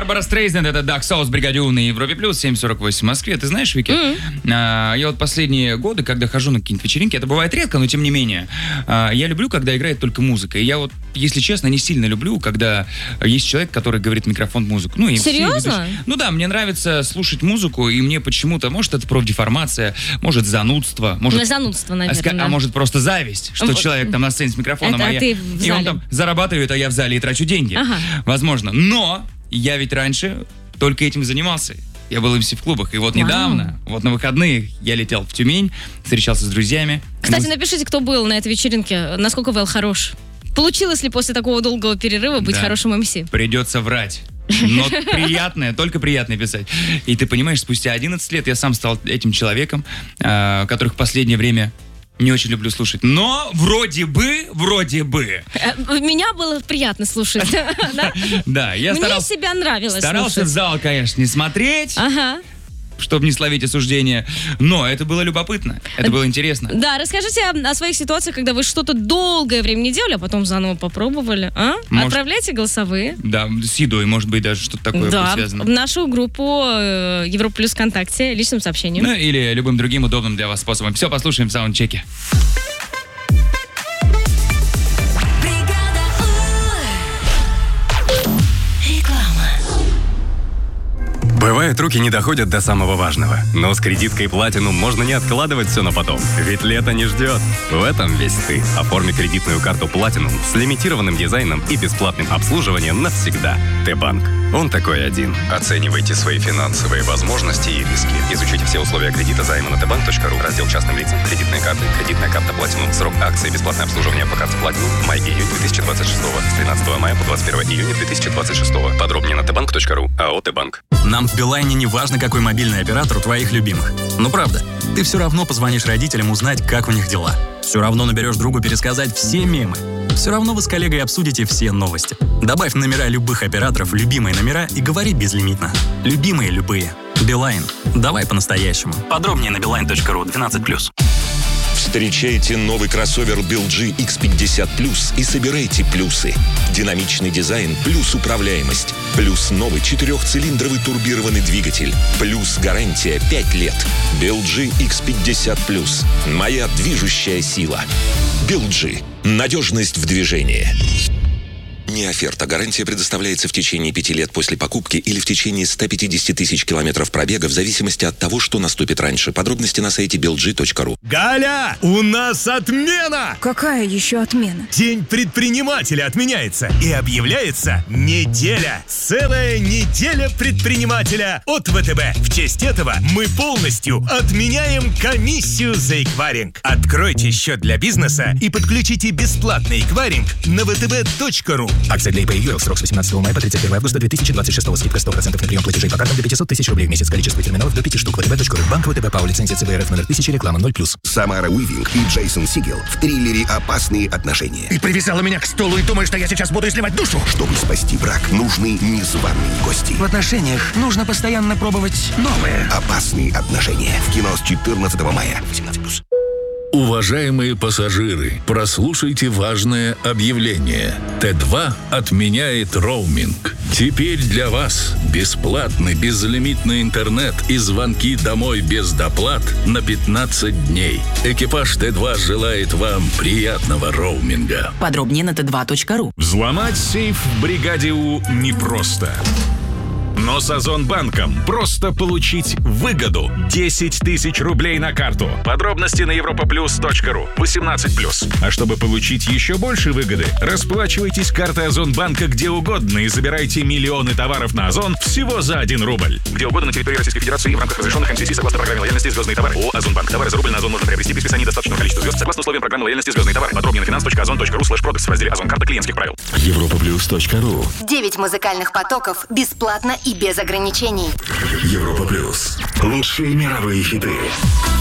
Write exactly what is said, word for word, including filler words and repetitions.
Барбара Стрейзенд, это Dark Souls, Бригаде на Европе Плюс, семь сорок восемь в Москве. Ты знаешь, Вики, mm-hmm. а, я вот последние годы, когда хожу на какие-нибудь вечеринки, это бывает редко, но тем не менее, а, я люблю, когда играет только музыка. И я вот, если честно, не сильно люблю, когда есть человек, который говорит в микрофон музыку. Ну, Серьезно? Ну да, мне нравится слушать музыку, и мне почему-то, может, это профдеформация, может, занудство. Может, занудство, наверное. А, да. а может, просто зависть, что вот. Человек там на сцене с микрофоном, это, а, а я, ты в зале. И он там зарабатывает, а я в зале и трачу деньги. Ага. Возможно. Но я ведь раньше только этим занимался. Я был эм си в клубах. И вот Вау. недавно, вот на выходные, я летел в Тюмень, встречался с друзьями. Кстати, напишите, кто был на этой вечеринке, насколько Вэл хорош. Получилось ли после такого долгого перерыва быть да. хорошим эм си? Придется врать. Но приятное, только приятное писать. И ты понимаешь, спустя одиннадцать лет я сам стал этим человеком, э, которых в последнее время не очень люблю слушать. Но вроде бы, вроде бы. Меня было приятно слушать. Да, я старался. Мне себя нравилось Старался в зал, конечно, не смотреть. Ага. Чтобы не словить осуждение. Но это было любопытно, это было интересно. Да, расскажите о, о своих ситуациях, когда вы что-то долгое время не делали, а потом заново попробовали. А? Может, отправляйте голосовые. Да, с едой, может быть, даже что-то такое да, связано. В нашу группу э, Европа Плюс ВКонтакте личным сообщением. Ну, или любым другим удобным для вас способом. Все, послушаем в саундчеке. Бывает, руки не доходят до самого важного. Но с кредиткой Platinum можно не откладывать все на потом. Ведь лето не ждет. В этом весь ты. Оформи кредитную карту Platinum с лимитированным дизайном и бесплатным обслуживанием навсегда. Т-банк. Он такой один. Оценивайте свои финансовые возможности и риски. Изучите все условия кредита займа на тэ банк точка ру. Раздел частным лицам. Кредитные карты. Кредитная карта Platinum. Срок акции. Бесплатное обслуживание по карте Platinum. Май-июнь две тысячи двадцать шестого. С тринадцатого мая по двадцать первое июня две тысячи двадцать шестого. Подробнее на тэ банк точка ру. АО Т-банк. Нам в Билайне не важно, какой мобильный оператор у твоих любимых. Ну правда, ты все равно позвонишь родителям узнать, как у них дела. Все равно наберешь другу пересказать все мемы. Все равно вы с коллегой обсудите все новости. Добавь номера любых операторов в любимые номера и говори безлимитно. Любимые любые. Билайн. Давай по-настоящему. Подробнее на билайн точка ру. двенадцать плюс. Встречайте новый кроссовер би эл джи икс пятьдесят плюс и собирайте плюсы. Динамичный дизайн плюс управляемость. Плюс новый четырехцилиндровый турбированный двигатель. Плюс гарантия пять лет. би эл джи икс пятьдесят плюс. Моя движущая сила. би эл джи. Надежность в движении. Не оферта. Гарантия предоставляется в течение пяти лет после покупки или в течение ста пятидесяти тысяч километров пробега в зависимости от того, что наступит раньше. Подробности на сайте би эл джи точка ру. Галя, у нас отмена! Какая еще отмена? День предпринимателя отменяется и объявляется неделя. Целая неделя предпринимателя от вэ тэ бэ. В честь этого мы полностью отменяем комиссию за эквайринг. Откройте счет для бизнеса и подключите бесплатный эквайринг на вэ тэ бэ точка ру. Акция для ИП и ЮЭЛ. Срок с восемнадцатого мая по тридцать первое августа две тысячи двадцать шестого. Скидка сто процентов на прием платежей по картам до пятьсот тысяч рублей в месяц. Количество терминалов до пяти штук. вэ тэ бэ точка ру. Банк вэ тэ бэ ПАО. Лицензия цэ бэ эр эф номер тысяча. Реклама ноль плюс. Самара Уивинг и Джейсон Сигел в триллере «Опасные отношения». Ты привязала меня к стулу и думаешь, что я сейчас буду изливать душу? Чтобы спасти брак, нужны незваные гости. В отношениях нужно постоянно пробовать новое. «Опасные отношения». В кино с четырнадцатого мая. восемнадцать плюс. Уважаемые пассажиры, прослушайте важное объявление. Тэ два отменяет роуминг. Теперь для вас бесплатный безлимитный интернет и звонки домой без доплат на пятнадцать дней. Экипаж Тэ два желает вам приятного роуминга. Подробнее на тэ два точка ру. Взломать сейф в бригаде У непросто. Но с Озонбанком просто получить выгоду. десять тысяч рублей на карту. Подробности на европа плюс точка ру. восемнадцать плюс. А чтобы получить еще больше выгоды, расплачивайтесь картой Озонбанка где угодно и забирайте миллионы товаров на Озон всего за один рубль. Где угодно на территории Российской Федерации в рамках разрешенных эм си си согласно программе лояльности «Звездные товары». ООО «Озонбанк». Товары за рубль на Озон можно приобрести при списании достаточного количества звезд согласно условиям программы лояльности «Звездные товары». Подробнее на финанс точка озон точка ру слэш продакс в разделе «Озон карта клиентских правил». европа плюс точка ру. Девять музыкальных потоков бесплатно и без ограничений. Европа плюс. Лучшие мировые хиты.